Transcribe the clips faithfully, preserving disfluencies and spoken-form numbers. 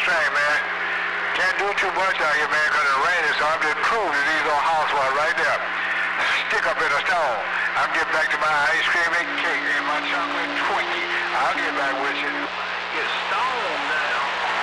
strain, man. Can't do too much out here, man, because it's raining, so I'm just cruising these old house ones right there. Stick up in a stone. I'm getting back to my ice cream and cake and my chocolate Twinkie. I'll get back with you. Get stoned now.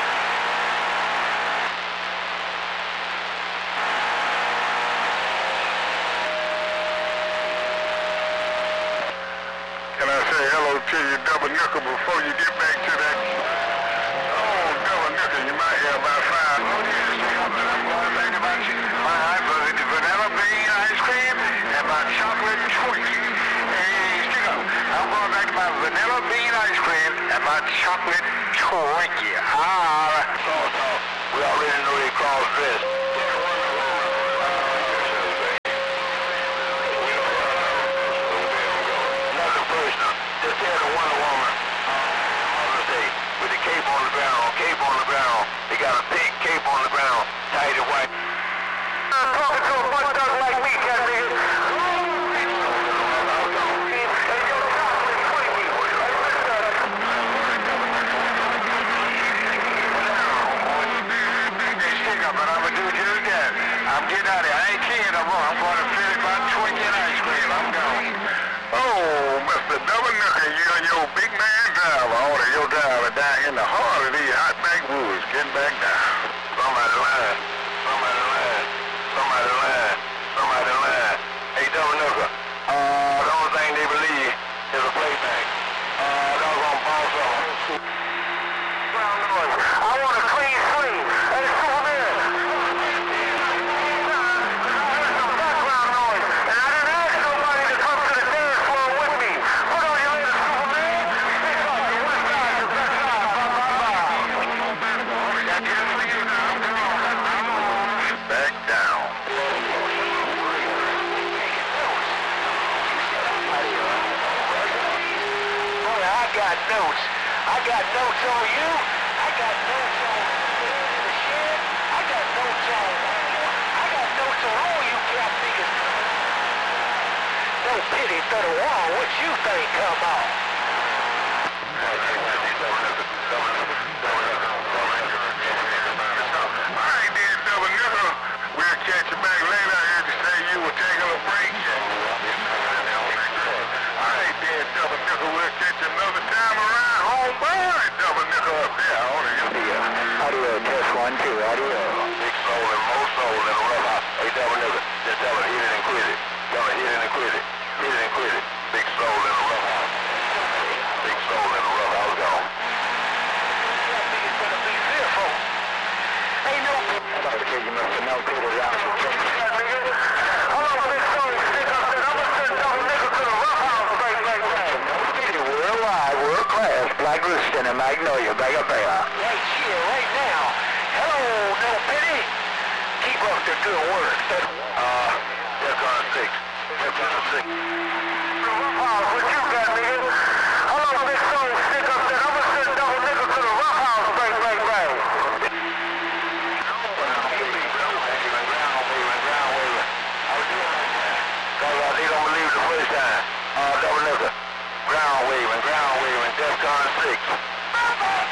Can I say hello to you, Double Nickel, before you get back to that? Oh, Double Nickel, you might have about five. Oh, yes, I'm going back to my, my vanilla bean ice cream and my chocolate Twinkie. Hey, stick up. I'm going back to my vanilla bean ice cream and my chocolate Twinkie. Ah. So, so, we already know they cross-dressed. Just tell the Wonder Woman, Mother's Day, with the cape on the ground, cape on the ground. They got a pink cape on the ground, tied and white. I'm talking to a bunch of like me, cat niggas. I'm getting out of here. I ain't kidding no more. I'm going to finish my Twinkie and ice cream. I'm gone. Oh, Mister Double Nickel, you and your big man driver. Order your driver down in the heart of these hot backwoods. Getting back down. Somebody lying. Somebody lying. Somebody lying. Somebody lying. Hey, Double Nickel. Uh, the only thing they believe is a playback. Uh, they're gonna boss off. I want a clean sweep. Hey, Superman. I got notes. I got notes on you. I got notes on the shed. I got notes on. I got notes on all you cat niggas. No pity for the wall. What you think come on? All right, then, Double Nickel. We'll catch you back later. I heard you say you were taking a break. All right, then, Double Nickel. We'll catch you another time around home. Boy, Double Nickel up there. Audio, test one, two, audio. Big soul and more soul in a rough house. Hey, Double Nickel. Just tell her, hit it and quit it. Tell her, hit it and quit it. Hit it and quit it. Big soul in a rough house. Big soul in a rough house, gone. That nigga's gonna be fearful. Ain't no... I'm about to kick him up to no people down. Hold on, big soul. Stick up there. I'm gonna send Double Nickel to the rough house. Bang, bang, bang. Worldwide, world class. Black Roostin and Magnolia. Back up there. Right here, right now. Hello, no pity. Keep up the good work. Uh, that's on six. That's on six. Rough house, what you got, nigga? Hello, big soul. Stick up there. I'm gonna send Double Nickel to the rough house. Bang, bang, bang. They don't believe the first time. Uh, Double Nickel. Ground waving, ground waving, DEFCON six.